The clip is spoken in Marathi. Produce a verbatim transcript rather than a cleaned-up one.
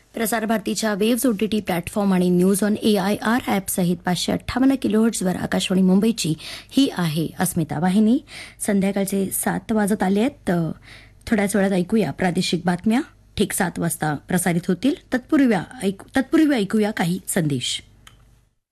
प्रसार भारतीच्या वेव्ज ओटीटी प्लॅटफॉर्म आणि news on A I R app सहित पाचशे अठ्ठावन्न किलोहर्ट्झवर आकाशवाणी मुंबईची ही आहे अस्मिता वाहिनी. संध्याकाळचे सात वाजत आले आहेत. थोड्याच वेळात ऐकूया प्रादेशिक बातम्या. ठीक सात वाजता प्रसारित होतील. तत्पूर्वी ऐकूया काही संदेश.